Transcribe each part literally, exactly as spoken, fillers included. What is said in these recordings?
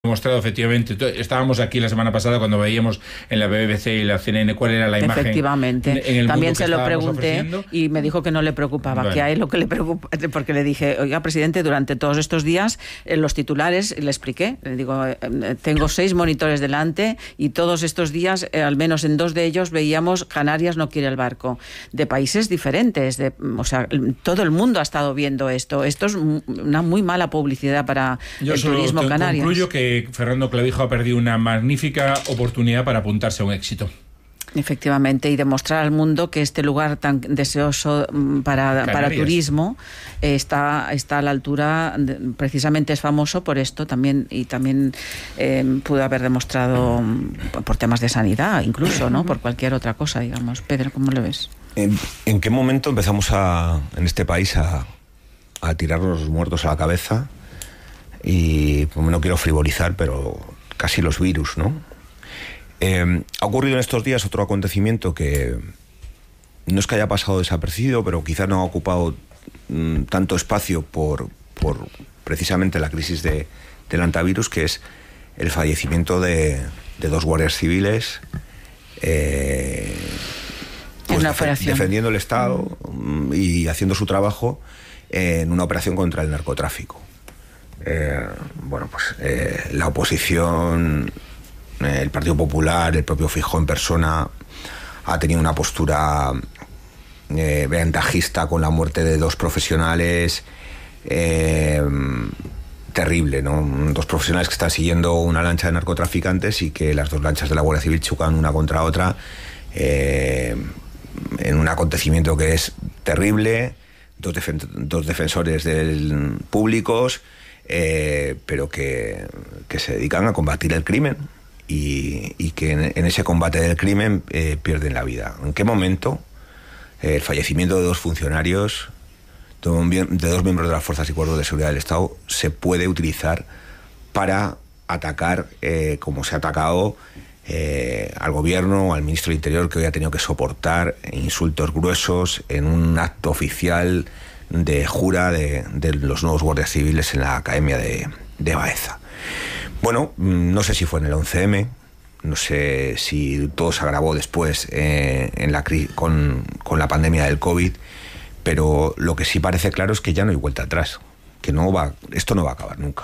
Demostrado efectivamente. Estábamos aquí la semana pasada cuando veíamos en la B B C y la C N N cuál era la imagen. Efectivamente. En el También mundo que se lo pregunté ofreciendo. Y me dijo que no le preocupaba, bueno. que a él lo que le preocupa, porque le dije, oiga, presidente, durante todos estos días en los titulares le expliqué, le digo, eh, tengo seis monitores delante y todos estos días, eh, al menos en dos de ellos veíamos Canarias no quiere el barco, de países diferentes, de, o sea, todo el mundo ha estado viendo esto. Esto es una muy mala publicidad para Yo el turismo canario. Concluyo que Fernando Clavijo ha perdido una magnífica oportunidad para apuntarse a un éxito. Efectivamente, y demostrar al mundo que este lugar tan deseoso para, para turismo eh, está, está a la altura, de, precisamente es famoso por esto también, y también eh, pudo haber demostrado por temas de sanidad, incluso, ¿no? Por cualquier otra cosa, digamos. Pedro, ¿cómo lo ves? ¿En, en qué momento empezamos a, en este país a, a tirarnos los muertos a la cabeza? Y pues, no quiero frivolizar, pero casi los virus, ¿no? Eh, ha ocurrido en estos días otro acontecimiento que no es que haya pasado desapercibido, pero quizás no ha ocupado mm, tanto espacio por, por precisamente la crisis de, del antivirus, que es el fallecimiento de, de dos guardias civiles eh, pues, def- defendiendo el Estado mm. y haciendo su trabajo en una operación contra el narcotráfico. Eh, bueno, pues eh, la oposición, eh, el Partido Popular, el propio Feijóo en persona, ha tenido una postura eh, ventajista con la muerte de dos profesionales eh, terrible, ¿no? Dos profesionales que están siguiendo una lancha de narcotraficantes y que las dos lanchas de la Guardia Civil chocan una contra otra eh, en un acontecimiento que es terrible. Dos, defen- dos defensores del públicos Eh, pero que, que se dedican a combatir el crimen y, y que en, en ese combate del crimen eh, pierden la vida. ¿En qué momento eh, el fallecimiento de dos funcionarios, de, un, de dos miembros de las Fuerzas y Cuerpos de Seguridad del Estado, se puede utilizar para atacar, eh, como se ha atacado eh, al gobierno o al ministro del Interior, que hoy ha tenido que soportar insultos gruesos en un acto oficial de jura de, de los nuevos guardias civiles en la Academia de, de Baeza? Bueno, no sé si fue en el once eme, no sé si todo se agravó después eh, en la, con, con la pandemia del COVID, pero lo que sí parece claro es que ya no hay vuelta atrás, que no va, esto no va a acabar nunca.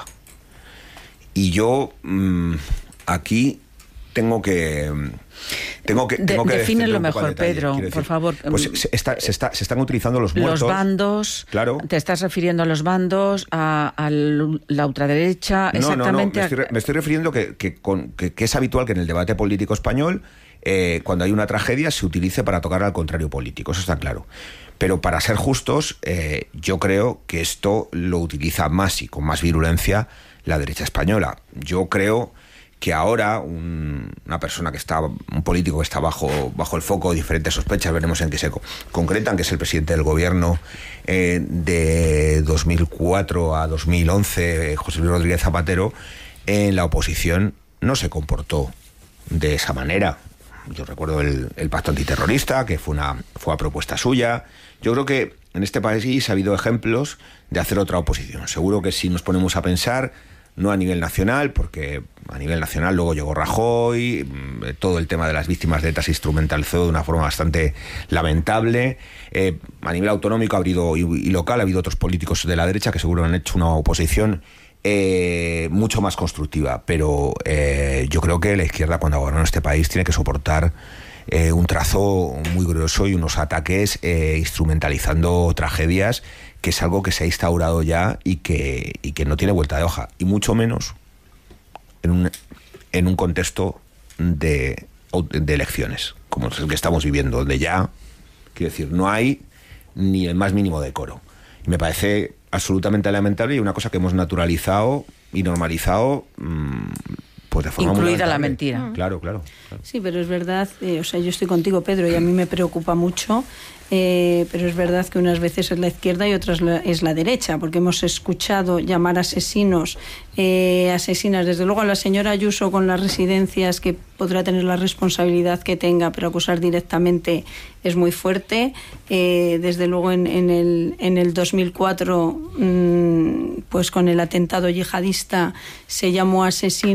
Y yo mmm, aquí tengo que... Tengo que, tengo de, que defínelo mejor, detalle, Pedro, decir, por favor. Pues se, está, se, está, se están utilizando los muertos. Los bandos. Claro. ¿Te estás refiriendo a los bandos, a, a la ultraderecha? No, exactamente. No, no, me estoy, me estoy refiriendo que, que, con, que, que es habitual que en el debate político español, eh, cuando hay una tragedia, se utilice para tocar al contrario político. Eso está claro. Pero para ser justos, eh, yo creo que esto lo utiliza más y con más virulencia la derecha española. Yo creo que ahora un, una persona que está, un político que está bajo, bajo el foco de diferentes sospechas, veremos en qué se co- concretan, que es el presidente del gobierno eh, de dos mil cuatro a dos mil once, eh, José Luis Rodríguez Zapatero, en la oposición no se comportó de esa manera. Yo recuerdo el, el pacto antiterrorista, que fue una, fue una propuesta suya. Yo creo que en este país ha habido ejemplos de hacer otra oposición. Seguro que si nos ponemos a pensar, no a nivel nacional, porque a nivel nacional luego llegó Rajoy, todo el tema de las víctimas de ETA se instrumentalizó de una forma bastante lamentable. Eh, a nivel autonómico ha habido, y, y local ha habido otros políticos de la derecha que seguro han hecho una oposición eh, mucho más constructiva, pero eh, yo creo que la izquierda, cuando gobierna este país, tiene que soportar eh, un trazo muy grueso y unos ataques eh, instrumentalizando tragedias, que es algo que se ha instaurado ya y que, y que no tiene vuelta de hoja, y mucho menos en un, en un contexto de, de elecciones, como el que estamos viviendo, donde ya, quiero decir, no hay ni el más mínimo decoro. Y me parece absolutamente lamentable y una cosa que hemos naturalizado y normalizado mmm, pues de forma incluida muy la mentira. Claro, claro, claro. Sí, pero es verdad, eh, o sea, yo estoy contigo, Pedro, y a mí me preocupa mucho. Eh, pero es verdad que unas veces es la izquierda y otras la, es la derecha, porque hemos escuchado llamar asesinos, eh, asesinas, desde luego a la señora Ayuso con las residencias, que podrá tener la responsabilidad que tenga, pero acusar directamente es muy fuerte. Eh, desde luego en, en, el, en el dos mil cuatro, mmm, pues con el atentado yihadista se llamó asesino